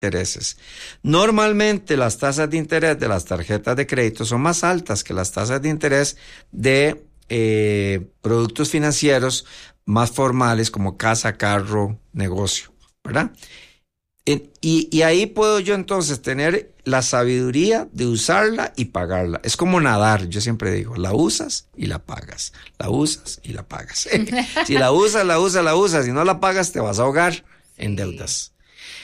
intereses. Normalmente las tasas de interés de las tarjetas de crédito son más altas que las tasas de interés de productos financieros más formales como casa, carro, negocio, ¿verdad? Y ahí puedo yo entonces tener la sabiduría de usarla y pagarla. Es como nadar, yo siempre digo, la usas y la pagas, la usas y la pagas. Si la usas, si no la pagas te vas a ahogar en deudas.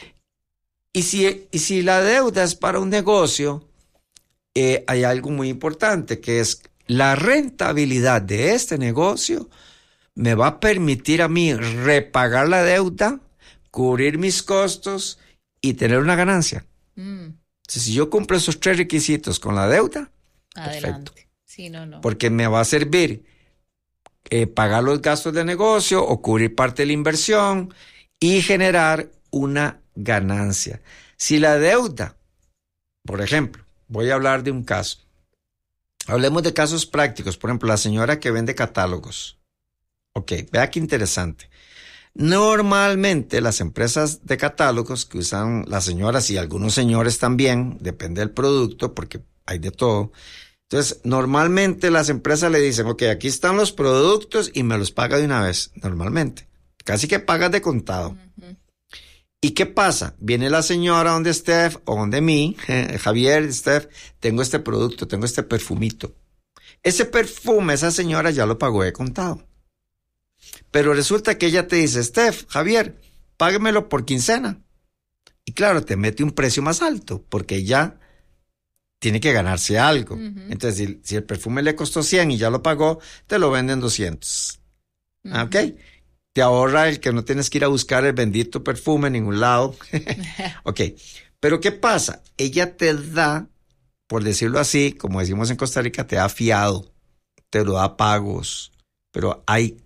Y si la deuda es para un negocio, hay algo muy importante que es la rentabilidad de este negocio me va a permitir a mí repagar la deuda, cubrir mis costos y tener una ganancia. Entonces, si yo cumplo esos 3 requisitos con la deuda, adelante. Perfecto. Sí, no. Porque me va a servir pagar los gastos de negocio o cubrir parte de la inversión y generar una ganancia. Si la deuda, por ejemplo, voy a hablar de un caso. Hablemos de casos prácticos. Por ejemplo, la señora que vende catálogos. Ok, vea qué interesante. Normalmente las empresas de catálogos que usan las señoras y algunos señores también, depende del producto porque hay de todo. Entonces, normalmente las empresas le dicen, ok, aquí están los productos y me los paga de una vez, normalmente. Casi que pagas de contado. Uh-huh. ¿Y qué pasa? Viene la señora donde Steph o donde mí, Javier, Steph, tengo este producto, tengo este perfumito. Ese perfume, esa señora ya lo pagó de contado. Pero resulta que ella te dice, Steph, Javier, páguemelo por quincena. Y claro, te mete un precio más alto porque ella tiene que ganarse algo. Uh-huh. Entonces, si el perfume le costó 100 y ya lo pagó, te lo venden 200. Uh-huh. ¿Ok? Te ahorra el que no tienes que ir a buscar el bendito perfume en ningún lado. Ok. Pero ¿qué pasa? Ella te da, por decirlo así, como decimos en Costa Rica, te da fiado, te lo da pagos. Pero hay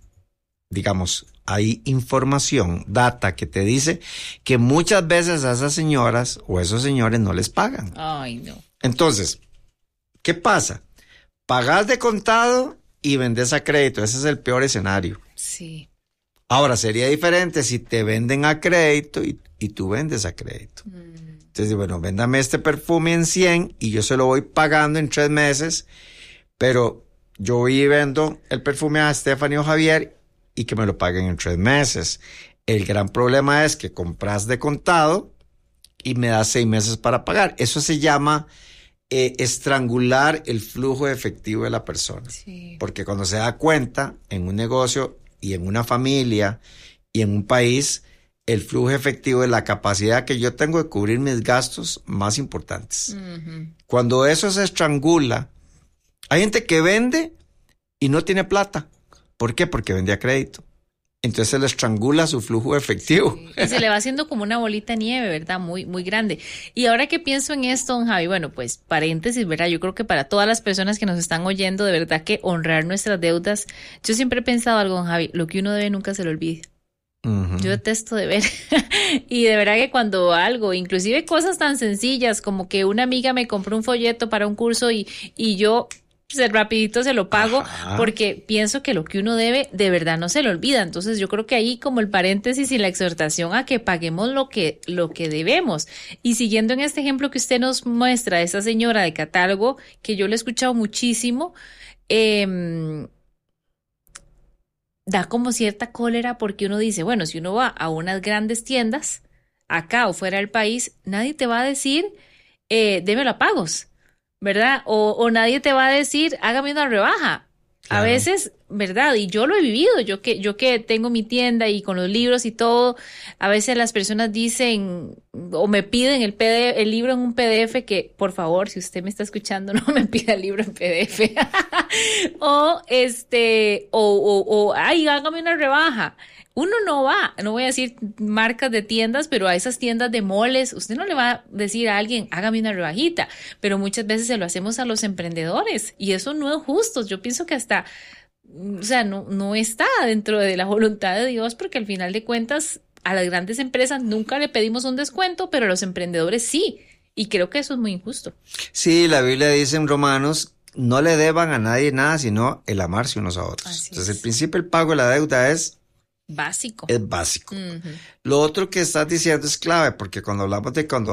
información, data que te dice que muchas veces a esas señoras o a esos señores no les pagan. Ay, no. Entonces, ¿qué pasa? Pagas de contado y vendes a crédito. Ese es el peor escenario. Sí. Ahora, sería diferente si te venden a crédito y tú vendes a crédito. Entonces, bueno, véndame este perfume en 100 y yo se lo voy pagando en 3 meses, pero yo voy y vendo el perfume a Stephanie o Javier y que me lo paguen en 3 meses. El gran problema es que compras de contado y me das 6 meses para pagar. Eso se llama estrangular el flujo efectivo de la persona. Sí. Porque cuando se da cuenta en un negocio y en una familia y en un país, el flujo efectivo es la capacidad que yo tengo de cubrir mis gastos más importantes. Uh-huh. Cuando eso se estrangula, hay gente que vende y no tiene plata. ¿Por qué? Porque vende a crédito. Entonces se le estrangula su flujo efectivo. Sí. Y se le va haciendo como una bolita de nieve, ¿verdad? Muy, muy grande. Y ahora que pienso en esto, don Javi, bueno, pues paréntesis, ¿verdad? Yo creo que para todas las personas que nos están oyendo, de verdad que honrar nuestras deudas. Yo siempre he pensado algo, don Javi, lo que uno debe nunca se lo olvide. Uh-huh. Yo detesto deber. Y de verdad que cuando algo, inclusive cosas tan sencillas como que una amiga me compró un folleto para un curso y yo rapidito se lo pago. Ajá. Porque pienso que lo que uno debe de verdad no se le olvida. Entonces yo creo que ahí como el paréntesis y la exhortación a que paguemos lo que debemos. Y siguiendo en este ejemplo que usted nos muestra de esa señora de catálogo, que yo lo he escuchado muchísimo, da como cierta cólera porque uno dice, bueno, si uno va a unas grandes tiendas, acá o fuera del país, nadie te va a decir, démelo a pagos, ¿verdad? O nadie te va a decir, hágame una rebaja. Claro. A veces, ¿verdad? Y yo lo he vivido, yo que tengo mi tienda y con los libros y todo, a veces las personas dicen o me piden el libro en un PDF, que por favor, si usted me está escuchando, no me pida el libro en PDF. Ay, hágame una rebaja. Uno no voy a decir marcas de tiendas, pero a esas tiendas de moles, usted no le va a decir a alguien, hágame una rebajita, pero muchas veces se lo hacemos a los emprendedores y eso no es justo. Yo pienso que hasta, o sea, no está dentro de la voluntad de Dios, porque al final de cuentas a las grandes empresas nunca le pedimos un descuento, pero a los emprendedores sí, y creo que eso es muy injusto. Sí, la Biblia dice en Romanos, no le deban a nadie nada, sino el amarse unos a otros. Entonces el principio del pago de la deuda es Básico. Es básico. Ujú. Lo otro que estás diciendo es clave, porque cuando hablamos de cuando